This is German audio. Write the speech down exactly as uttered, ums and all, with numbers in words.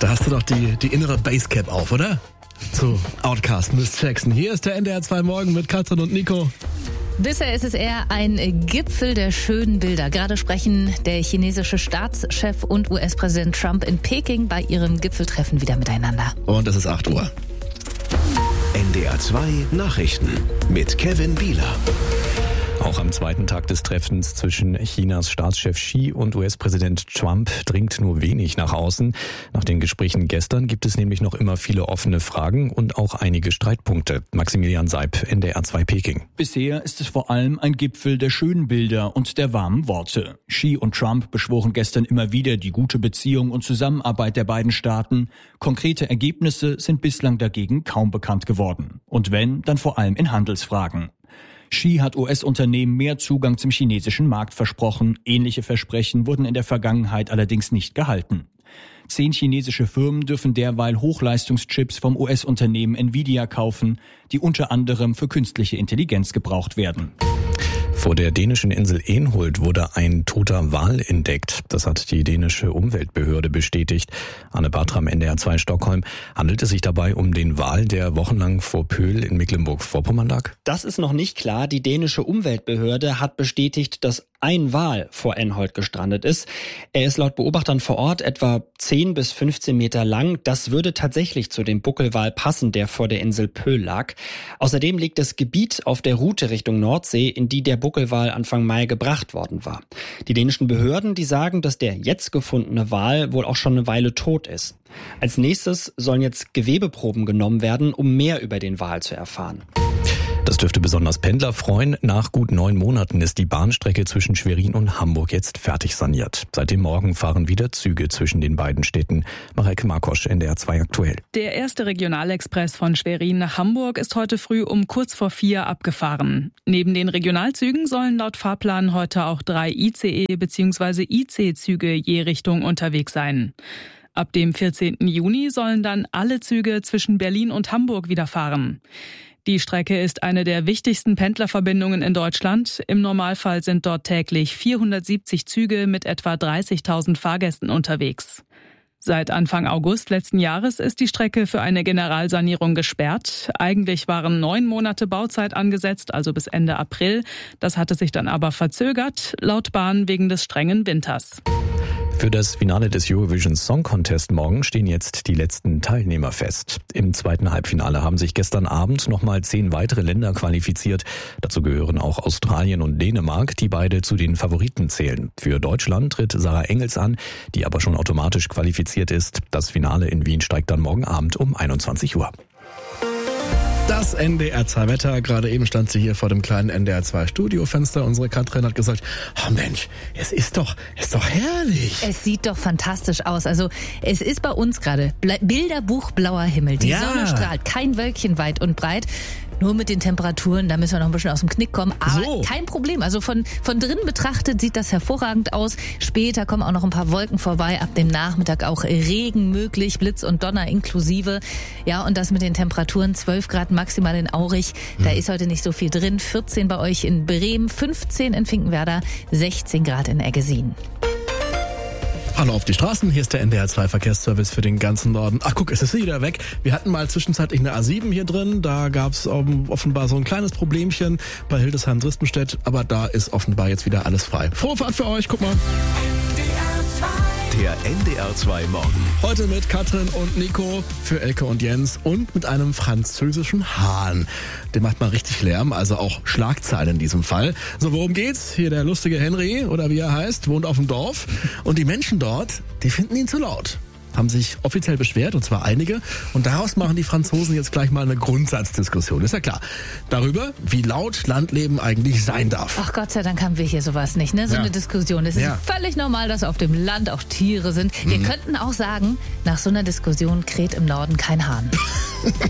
Da hast du doch die, die innere Basecap auf, oder? Zu Outkast, Miss Jackson. Hier ist der N D R zwei Morgen mit Katrin und Nico. Bisher ist es eher ein Gipfel der schönen Bilder. Gerade sprechen der chinesische Staatschef und U S-Präsident Trump in Peking bei ihrem Gipfeltreffen wieder miteinander. Und es ist acht Uhr. N D R zwei Nachrichten mit Kevin Bieler. Auch am zweiten Tag des Treffens zwischen Chinas Staatschef Xi und U S-Präsident Trump dringt nur wenig nach außen. Nach den Gesprächen gestern gibt es nämlich noch immer viele offene Fragen und auch einige Streitpunkte. Maximilian Seib, N D R zwei Peking. Bisher ist es vor allem ein Gipfel der schönen Bilder und der warmen Worte. Xi und Trump beschworen gestern immer wieder die gute Beziehung und Zusammenarbeit der beiden Staaten. Konkrete Ergebnisse sind bislang dagegen kaum bekannt geworden. Und wenn, dann vor allem in Handelsfragen. Xi hat U S-Unternehmen mehr Zugang zum chinesischen Markt versprochen. Ähnliche Versprechen wurden in der Vergangenheit allerdings nicht gehalten. Zehn chinesische Firmen dürfen derweil Hochleistungschips vom U S-Unternehmen Nvidia kaufen, die unter anderem für künstliche Intelligenz gebraucht werden. Vor der dänischen Insel Enhult wurde ein toter Wal entdeckt. Das hat die dänische Umweltbehörde bestätigt. Anne Bartram, N D R zwei Stockholm. Handelt es sich dabei um den Wal, der wochenlang vor Pöhl in Mecklenburg-Vorpommern lag? Das ist noch nicht klar. Die dänische Umweltbehörde hat bestätigt, dass ein Wal vor Enholt gestrandet ist. Er ist laut Beobachtern vor Ort etwa zehn bis fünfzehn Meter lang. Das würde tatsächlich zu dem Buckelwal passen, der vor der Insel Pöhl lag. Außerdem liegt das Gebiet auf der Route Richtung Nordsee, in die der Buckelwal Anfang Mai gebracht worden war. Die dänischen Behörden, die sagen, dass der jetzt gefundene Wal wohl auch schon eine Weile tot ist. Als nächstes sollen jetzt Gewebeproben genommen werden, um mehr über den Wal zu erfahren. Das dürfte besonders Pendler freuen. Nach gut neun Monaten ist die Bahnstrecke zwischen Schwerin und Hamburg jetzt fertig saniert. Seit dem Morgen fahren wieder Züge zwischen den beiden Städten. Mareike Markosch, N D R zwei aktuell. Der erste Regionalexpress von Schwerin nach Hamburg ist heute früh um kurz vor vier abgefahren. Neben den Regionalzügen sollen laut Fahrplan heute auch drei I C E- bzw. I C-Züge je Richtung unterwegs sein. Ab dem vierzehnten Juni sollen dann alle Züge zwischen Berlin und Hamburg wieder fahren. Die Strecke ist eine der wichtigsten Pendlerverbindungen in Deutschland. Im Normalfall sind dort täglich vierhundertsiebzig Züge mit etwa dreißigtausend Fahrgästen unterwegs. Seit Anfang August letzten Jahres ist die Strecke für eine Generalsanierung gesperrt. Eigentlich waren neun Monate Bauzeit angesetzt, also bis Ende April. Das hatte sich dann aber verzögert, laut Bahn wegen des strengen Winters. Für das Finale des Eurovision Song Contest morgen stehen jetzt die letzten Teilnehmer fest. Im zweiten Halbfinale haben sich gestern Abend nochmal zehn weitere Länder qualifiziert. Dazu gehören auch Australien und Dänemark, die beide zu den Favoriten zählen. Für Deutschland tritt Sarah Engels an, die aber schon automatisch qualifiziert ist. Das Finale in Wien steigt dann morgen Abend um einundzwanzig Uhr. Das N D R zwei Wetter. Gerade eben stand sie hier vor dem kleinen N D R zwei Studiofenster. Unsere Katrin hat gesagt, oh Mensch, es ist doch, es ist doch herrlich. Es sieht doch fantastisch aus. Also es ist bei uns gerade Bilderbuch blauer Himmel. Die Ja. Sonne strahlt, kein Wölkchen weit und breit. Nur mit den Temperaturen, da müssen wir noch ein bisschen aus dem Knick kommen. Aber So. kein Problem. Also von, von drinnen betrachtet sieht das hervorragend aus. Später kommen auch noch ein paar Wolken vorbei. Ab dem Nachmittag auch Regen möglich, Blitz und Donner inklusive. Ja, und das mit den Temperaturen, zwölf Grad maximal in Aurich. Da ist heute nicht so viel drin. vierzehn bei euch in Bremen, fünfzehn in Finkenwerder, sechzehn Grad in Eggesin. Hallo auf die Straßen, hier ist der N D R zwei Verkehrsservice für den ganzen Norden. Ach guck, es ist wieder weg. Wir hatten mal zwischenzeitlich eine A sieben hier drin, da gab's um, offenbar so ein kleines Problemchen bei Hildesheim-Dristenstedt, aber da ist offenbar jetzt wieder alles frei. Frohe Fahrt für euch, guck mal. Der N D R zwei Morgen. Heute mit Katrin und Nico für Elke und Jens und mit einem französischen Hahn. Der macht mal richtig Lärm, also auch Schlagzeilen in diesem Fall. So, worum geht's? Hier der lustige Henry, oder wie er heißt, wohnt auf dem Dorf. Und die Menschen dort, die finden ihn zu laut. Haben sich offiziell beschwert, und zwar einige. Und daraus machen die Franzosen jetzt gleich mal eine Grundsatzdiskussion. Ist ja klar. Darüber, wie laut Landleben eigentlich sein darf. Ach Gott sei Dank haben wir hier sowas nicht, ne? So Ja. eine Diskussion. Es ist Ja. völlig normal, dass auf dem Land auch Tiere sind. Wir könnten auch sagen, nach so einer Diskussion kräht im Norden kein Hahn.